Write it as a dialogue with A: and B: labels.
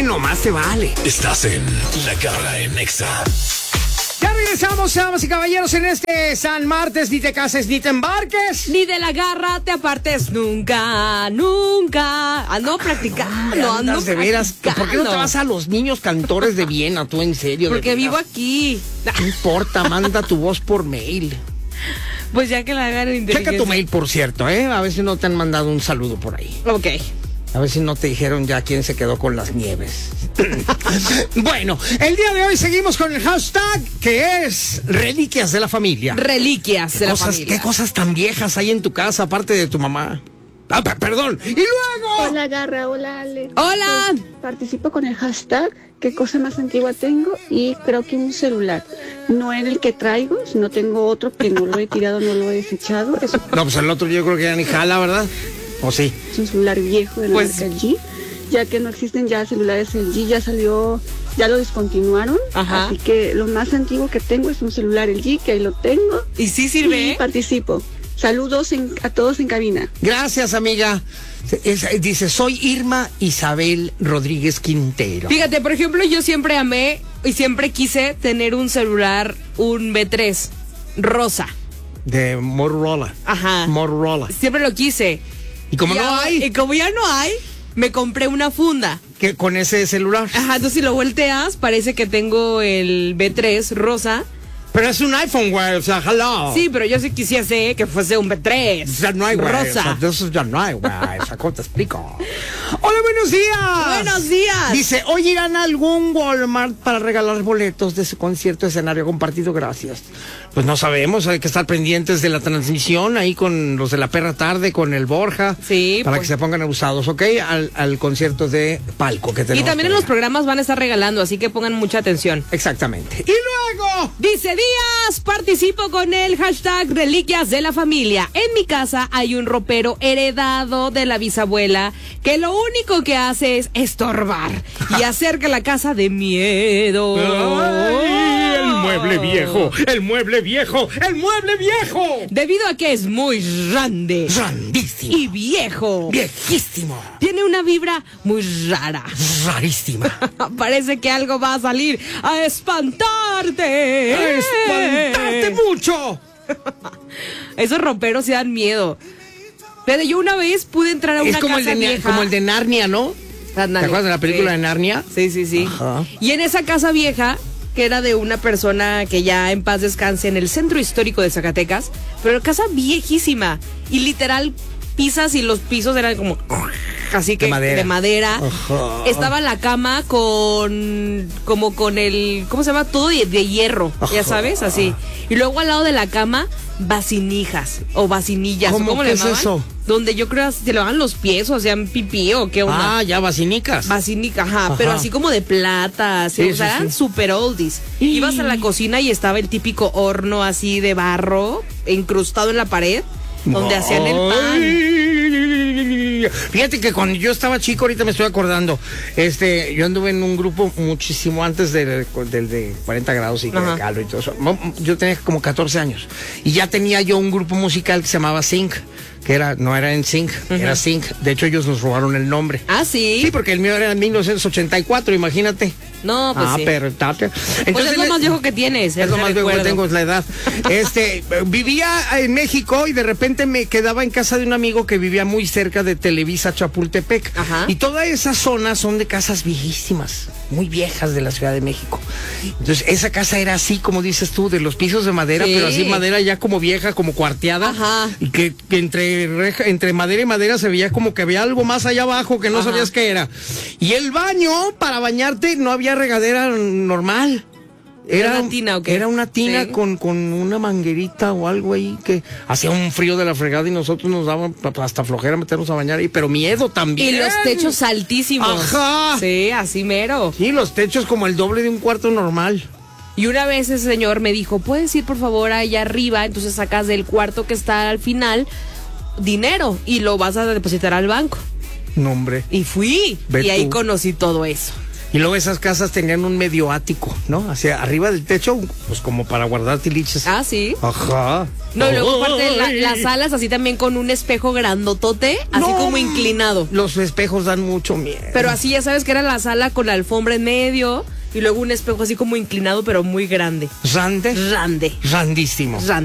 A: No más te vale.
B: Estás en La Garra en Nexa.
A: Ya regresamos, damas y caballeros, en este San Martes. Ni te cases ni te embarques.
C: Ni de la garra te apartes nunca, nunca. Ando practicando,
A: Andas de veras. ¿Por qué no te vas a los niños cantores de Viena, tú en serio?
C: Porque vivo aquí.
A: No importa, manda tu voz por mail.
C: Pues ya que la hagan inteligencia.
A: Checa tu mail, por cierto, A ver si no te han mandado un saludo por ahí.
C: Ok.
A: A ver si no te dijeron ya quién se quedó con las nieves. Bueno, el día de hoy seguimos con el hashtag que es Reliquias de la Familia.
C: Reliquias de la familia.
A: ¿Qué cosas tan viejas hay en tu casa aparte de tu mamá? Ah, perdón. Y luego...
D: Hola Garra, hola Ale.
C: Hola.
D: Participo con el hashtag qué cosa más antigua tengo y creo que un celular. No era el que traigo, sino tengo otro que no lo he tirado, no lo he desechado.
A: No, pues el otro yo creo que ya ni jala, ¿verdad? ¿O sí?
D: Es un celular viejo de la marca LG, ya que no existen ya celulares LG, ya lo descontinuaron.
C: Ajá.
D: Así que lo más antiguo que tengo es un celular LG, que ahí lo tengo.
C: ¿Y sí sirve?
D: Y participo. Saludos a todos en cabina.
A: Gracias, amiga. Dice, soy Irma Isabel Rodríguez Quintero.
C: Fíjate, por ejemplo, yo siempre amé y siempre quise tener un celular, un B3 rosa.
A: De Motorola.
C: Ajá.
A: Motorola.
C: Siempre lo quise.
A: Y como no hay.
C: Y como ya no hay, me compré una funda.
A: Que con ese celular.
C: Ajá, entonces si lo volteas, parece que tengo el B3 rosa.
A: Pero es un iPhone, güey, o sea, hello.
C: Sí, pero yo sí quisiese que fuese un B3
A: ya no hay, güey.
C: rosa.
A: O sea, de eso ya no hay, güey. O sea, ¿cómo te explico? Hola, buenos días.
C: Buenos días.
A: Dice, hoy irán a algún Walmart para regalar boletos de su concierto escenario compartido, gracias. Pues no sabemos, hay que estar pendientes de la transmisión ahí con los de la perra tarde, con el Borja.
C: Sí.
A: Para que se pongan abusados, ¿ok? Al concierto de Palco que tenemos.
C: Y también en los programas van a estar regalando, así que pongan mucha atención.
A: Exactamente. Y luego...
C: Dice Díaz, participo con el hashtag Reliquias de la Familia. En mi casa hay un ropero heredado de la bisabuela que lo único que hace es estorbar y hacer que la casa dé miedo.
A: ¡Ay, el mueble viejo! ¡El mueble viejo! ¡El mueble viejo!
C: Debido a que es muy grande.
A: Grandísimo.
C: Y viejo.
A: Viejísimo.
C: Tiene una vibra muy rara.
A: Rarísima.
C: Parece que algo va a salir a espantarte.
A: ¡A espantarte mucho!
C: Esos roperos se dan miedo. Pero yo una vez pude entrar a una
A: Es como
C: casa vieja.
A: como el de Narnia, ¿no?
C: Ándale.
A: ¿Te acuerdas de la película
C: Sí.
A: de Narnia?
C: Sí, sí, sí.
A: Ajá.
C: Y en esa casa vieja, que era de una persona que ya en paz descanse en el centro histórico de Zacatecas, pero casa viejísima. Y literal pisas y los pisos eran como así que de madera.
A: Ajá.
C: Estaba la cama como con el, ¿cómo se llama? Todo de hierro, ya sabes, así. Y luego al lado de la cama, vasinijas o vasinillas.
A: ¿Cómo
C: le
A: que es
C: llamaban?
A: eso?
C: Donde yo creo se le van los pies o hacían pipí o qué onda.
A: Ah, ya, vacinicas.
C: Vacinica, ajá,
A: Ajá.
C: pero así como de plata, así,
A: Sí,
C: o sea,
A: sí,
C: eran
A: sí.
C: super oldies. Ibas a la cocina y estaba el típico horno así de barro incrustado en la pared donde hacían el pan.
A: Fíjate que cuando yo estaba chico, ahorita me estoy acordando, yo anduve en un grupo muchísimo antes del de 40 grados y
C: Ajá.
A: calor y todo eso. Yo tenía como 14 años y ya tenía yo un grupo musical que se llamaba Sync, que no era en Sync, era Sync. De hecho, ellos nos robaron el nombre.
C: Ah, sí.
A: Sí, porque el mío era en 1984, imagínate.
C: No, pues sí.
A: Pero
C: Pues es lo más viejo que tienes.
A: es lo más viejo que tengo, es la edad. Vivía en México y de repente me quedaba en casa de un amigo que vivía muy cerca de Televisa Chapultepec.
C: Ajá.
A: Y toda esa zona son de casas viejísimas, muy viejas de la Ciudad de México. Entonces, esa casa era así, como dices tú, de los pisos de madera,
C: Sí.
A: pero así madera ya como vieja, como cuarteada.
C: Ajá.
A: Y que entre madera y madera se veía como que había algo más allá abajo que no
C: Ajá.
A: sabías qué era. Y el baño, para bañarte, no había regadera normal.
C: ¿Era una tina o qué?
A: Era una tina
C: Sí.
A: con una manguerita o algo ahí que hacía un frío de la fregada y nosotros nos daban hasta flojera meternos a bañar ahí, pero miedo también.
C: Y los techos altísimos.
A: Ajá.
C: Sí, así mero.
A: Sí, los techos como el doble de un cuarto normal.
C: Y una vez ese señor me dijo, ¿puedes ir por favor allá arriba? Entonces sacas del cuarto que está al final dinero y lo vas a depositar al banco.
A: No, hombre.
C: Y fui.
A: Ve
C: y ahí
A: tú.
C: conocí todo eso.
A: Y luego esas casas tenían un medio ático, ¿no? Hacia arriba del techo, pues como para guardar tiliches.
C: Ah, sí.
A: Ajá.
C: No, y luego aparte las salas así también con un espejo grandotote, así
A: No,
C: como inclinado.
A: Los espejos dan mucho miedo.
C: Pero así ya sabes que era la sala con la alfombra en medio y luego un espejo así como inclinado pero muy grande.
A: ¿Rande?
C: Rande.
A: Randísimo.
C: Rande.